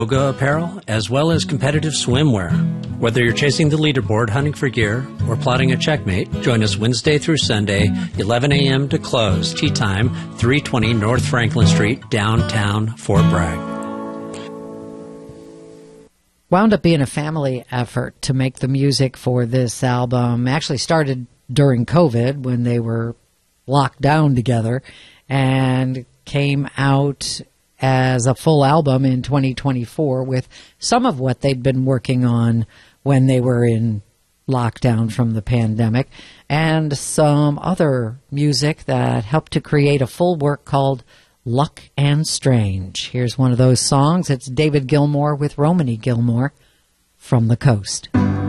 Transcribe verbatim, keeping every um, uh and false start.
yoga apparel, as well as competitive swimwear. Whether you're chasing the leaderboard, hunting for gear, or plotting a checkmate, join us Wednesday through Sunday, eleven a.m. to close, tea time, three twenty North Franklin Street, downtown Fort Bragg. Wound up being a family effort to make the music for this album. Actually started during COVID when they were locked down together, and came out as a full album in twenty twenty-four with some of what they'd been working on when they were in lockdown from the pandemic, and some other music that helped to create a full work called Luck and Strange. Here's one of those songs. It's David Gilmour with Romany Gilmore, From the Coast.